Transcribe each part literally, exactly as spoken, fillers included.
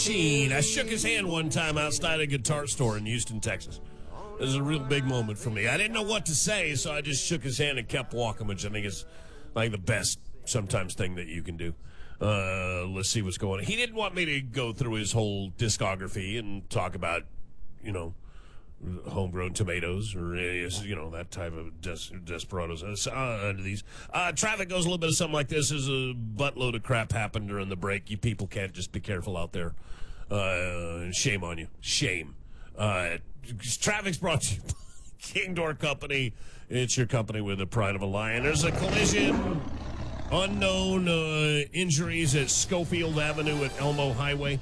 Sheen. I shook his hand one time outside a guitar store in Houston, Texas. It was a real big moment for me. I didn't know what to say, so I just shook his hand and kept walking, which I think is like the best sometimes thing that you can do. Uh, let's see what's going on. He didn't want me to go through his whole discography and talk about, you know, homegrown tomatoes or, you know, that type of des- desperados. Uh, under these. Uh, traffic goes a little bit of something like this. There's a buttload of crap happened during the break. You people can't just be careful out there. Uh, shame on you. Shame. Uh, traffic's brought to you by King Door Company. It's your company with the pride of a lion. There's a collision. Unknown uh, injuries at Schofield Avenue at Elmo Highway.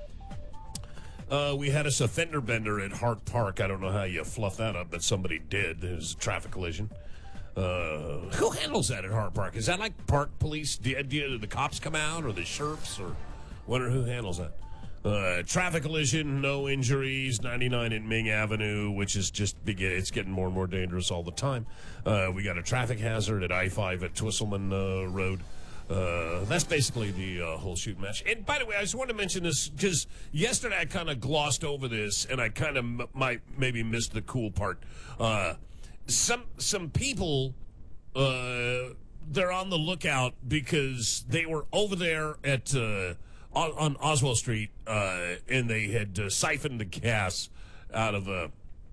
Uh, we had us a fender bender at Hart Park. I don't know how you fluff that up, but somebody did. There's a traffic collision. Uh, who handles that at Hart Park? Is that like park police? Do, do the cops come out or the sheriffs? Or wonder who handles that? Uh, traffic collision, no injuries, ninety-nine at Ming Avenue, which is just, begin, it's getting more and more dangerous all the time. Uh, we got a traffic hazard at I five at Twisselman uh, Road. Uh, that's basically the uh, whole shoot match. And by the way, I just want to mention this because yesterday I kind of glossed over this, and I kind of m- might maybe missed the cool part. Uh, some some people, uh, they're on the lookout because they were over there at uh, on, on Oswald Street, uh, and they had uh, siphoned the gas out of a,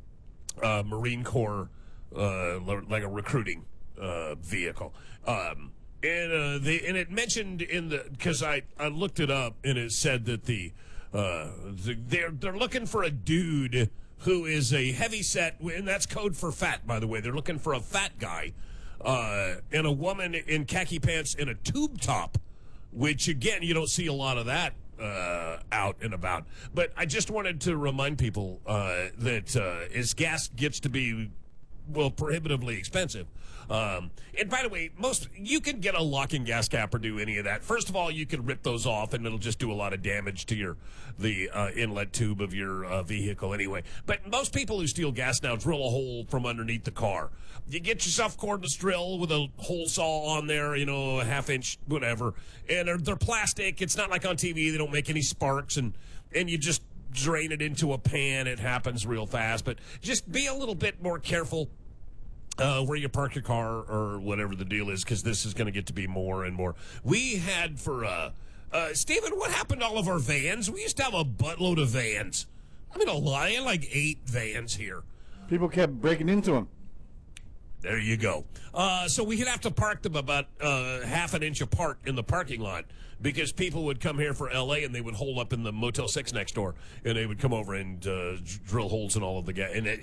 a Marine Corps, uh, like a recruiting uh, vehicle. Um, And uh, they and it mentioned in the because I, I looked it up and it said that the, uh, the they're they're looking for a dude who is a heavy set, and that's code for fat, by the way. They're looking for a fat guy uh, and a woman in khaki pants and a tube top, which again you don't see a lot of that uh, out and about. But I just wanted to remind people uh, that uh, as gas gets to be well prohibitively expensive. Um, and by the way, most you can get a locking gas cap or do any of that. First of all, you can rip those off, and it'll just do a lot of damage to your the uh, inlet tube of your uh, vehicle anyway. But most people who steal gas now drill a hole from underneath the car. You get yourself a cordless drill with a hole saw on there, you know, a half inch, whatever, and they're, they're plastic. It's not like on T V; they don't make any sparks, and and you just drain it into a pan. It happens real fast, but just be a little bit more careful Uh, where you park your car or whatever the deal is, because this is going to get to be more and more. We had for, uh, uh, Stephen, what happened to all of our vans? We used to have a buttload of vans. I mean, a lot. I had like eight vans here. People kept breaking into them. There you go. Uh, so we'd have to park them about uh, half an inch apart in the parking lot because people would come here for L A and they would hole up in the Motel six next door, and they would come over and uh, drill holes in all of the gas. And it,